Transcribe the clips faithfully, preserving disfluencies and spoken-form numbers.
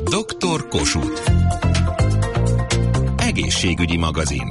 doktor Kossuth. Egészségügyi magazin.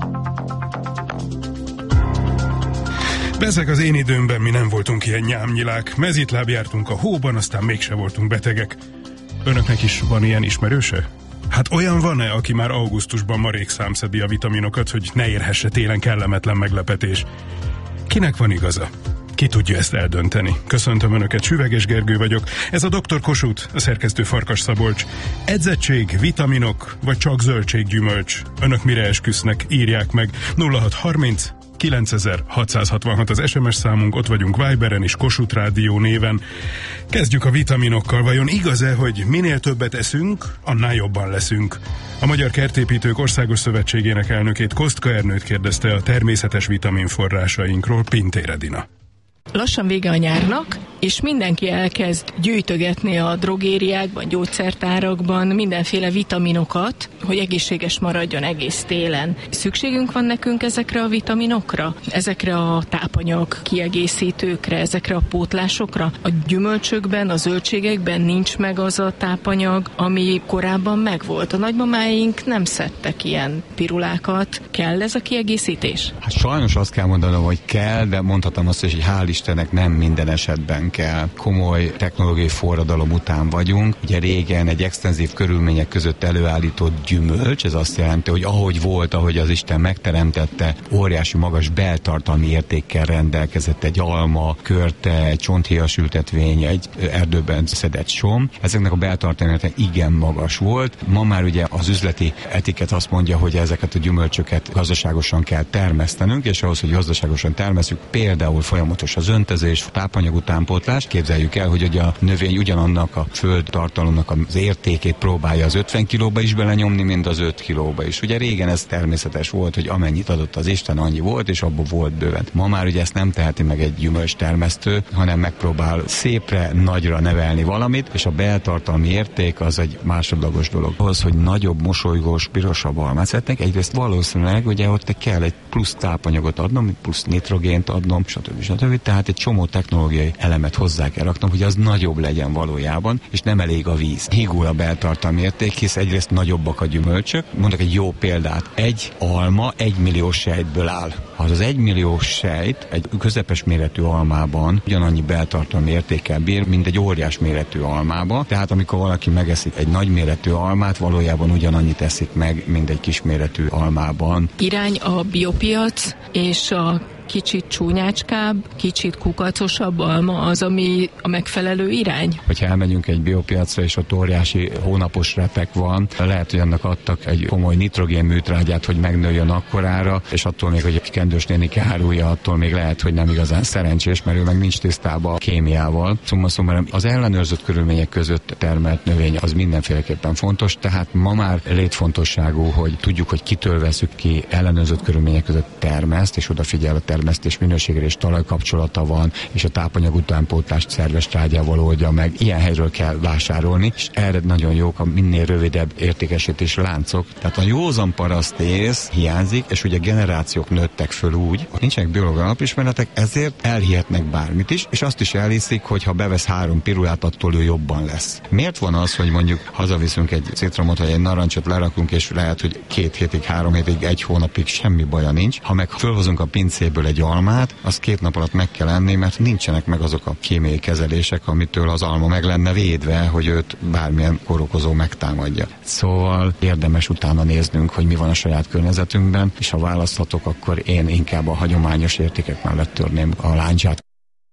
Bezeg az én időmben mi nem voltunk ilyen nyámnyilák. Mezitláb jártunk a hóban, aztán mégse voltunk betegek. Önöknek is van ilyen ismerőse? Hát olyan van-e, aki már augusztusban marék számszedi a vitaminokat, hogy ne érhesse télen kellemetlen meglepetés? Kinek van igaza? Ki tudja ezt eldönteni? Köszöntöm Önöket, Süveges Gergő vagyok. Ez a doktor Kossuth, a szerkesztő Farkas Szabolcs. Edzettség, vitaminok, vagy csak zöldséggyümölcs? Önök mire esküsznek? Írják meg. nulla hat harminc kilencezer-hatszázhatvanhat az es em es számunk, ott vagyunk Viberen és Kossuth Rádió néven. Kezdjük a vitaminokkal. Vajon igaz-e, hogy minél többet eszünk, annál jobban leszünk? A Magyar Kertépítők Országos Szövetségének elnökét, Kostka Ernőt kérdezte a természetes vitaminforrásainkról Pintér Edina. Lassan vége a nyárnak, és mindenki elkezd gyűjtögetni a drogériákban, gyógyszertárakban mindenféle vitaminokat, hogy egészséges maradjon egész télen. Szükségünk van nekünk ezekre a vitaminokra? Ezekre a tápanyag kiegészítőkre, ezekre a pótlásokra? A gyümölcsökben, a zöldségekben nincs meg az a tápanyag, ami korábban megvolt. A nagymamáink nem szedtek ilyen pirulákat. Kell ez a kiegészítés? Hát sajnos azt kell mondanom, hogy kell, de mondhatom azt is, hogy hál' Istennek nem minden esetben kell. Komoly technológiai forradalom után vagyunk. Ugye régen egy extenzív körülmények között előállított gyümölcs, ez azt jelenti, hogy ahogy volt, ahogy az Isten megteremtette, óriási magas beltartalmi értékkel rendelkezett egy alma, körte, egy csonthéjas ültetvény, egy erdőben szedett som. Ezeknek a beltartalmi értéke igen magas volt. Ma már ugye az üzleti etiket azt mondja, hogy ezeket a gyümölcsöket gazdaságosan kell termesztenünk, és ahhoz, hogy gazdaságosan termesztjük, például folyamatos az öntözés, tápanyag utánpótlás. Képzeljük el, hogy a növény ugyanannak a földtartalomnak az értékét próbálja az ötven kilóba is belenyomni, mint az öt kilóba is. Ugye régen ez természetes volt, hogy amennyit adott az Isten, annyi volt, és abból volt bőven. Ma már ugye ezt nem teheti meg egy gyümölcstermesztő, hanem megpróbál szépre, nagyra nevelni valamit, és a beltartalmi érték az egy másodlagos dolog. Ahhoz, hogy nagyobb, mosolygós, pirosabb almát szeretnék, egyrészt valószínűleg ugye ott kell egy plusz tápanyagot adnom, plusz nitrogént adnom, stb. stb. Tehát egy csomó technológiai elemet hozzá kell raknom, hogy az nagyobb legyen valójában, és nem elég a víz. Hígul a beltartalmi érték, hisz egyrészt nagyobbak a gyümölcsök. Mondok egy jó példát. Egy alma egy millió sejtből áll. Ha az egy millió sejt egy közepes méretű almában ugyanannyi beltartalmi értékkel bír, mint egy óriás méretű almába. Tehát amikor valaki megeszik egy nagy méretű almát, valójában ugyanannyit eszik meg, mint egy kis méretű almában. Irány a biopiac és a kicsit csúnyácskább, kicsit kukacosabb alma az, ami a megfelelő irány? Hogyha elmegyünk egy biopiacra, és ott óriási hónapos repek van, lehet, hogy annak adtak egy komoly nitrogén műtrágyát, hogy megnőjön akkorára, és attól még, hogy egy kendős nénike árulja, attól még lehet, hogy nem igazán szerencsés, mert ő meg nincs tisztában a kémiával. Szóval, szóval az ellenőrzött körülmények között termelt növény az mindenféleképpen fontos, tehát ma már létfontosságú, hogy tudjuk, hogy kitől veszük ki, ellenőrzött körülmények között termeszt, és odafigyel a termesztés minőségre, és talajkapcsolata van, és a tápanyag utánpótlást szerves trágyával oldja meg. Ilyen helyről kell vásárolni, és erre nagyon jók a minél rövidebb értékesítési láncok. Tehát a józan parasztész hiányzik, és ugye generációk nőttek föl úgy, hogy nincsenek biológiai alapismeretek, ezért elhihetnek bármit is, és azt is elhiszik, hogy ha bevesz három pirulát, attól ő jobban lesz. Miért van az, hogy mondjuk hazaviszünk egy citromot, vagy egy narancsot lerakunk, és lehet, hogy két hétig, három hétig, egy hónapig semmi baja nincs. Ha meg fölhozunk a pincéből egy almát, az két nap alatt meg kell enni, mert nincsenek meg azok a kémiai kezelések, amitől az alma meg lenne védve, hogy őt bármilyen kórokozó megtámadja. Szóval érdemes utána néznünk, hogy mi van a saját környezetünkben, és ha választhatok, akkor én inkább a hagyományos értékek mellett törném a láncsát.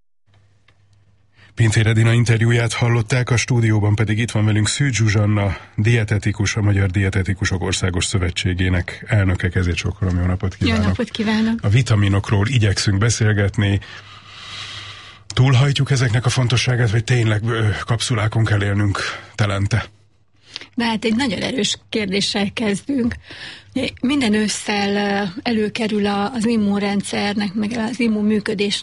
Pintér Edina interjúját hallották, a stúdióban pedig itt van velünk Szűcs Zsuzsanna, dietetikus, a Magyar Dietetikusok Országos Szövetségének elnöke. Kezét sokolom, jó napot kívánok! Jó napot kívánok! A vitaminokról igyekszünk beszélgetni. Túlhajtjuk ezeknek a fontosságát, vagy tényleg kapszulákon kell élnünk telente? De hát egy nagyon erős kérdéssel kezdünk. Minden ősszel előkerül az immunrendszernek, meg az immunműködés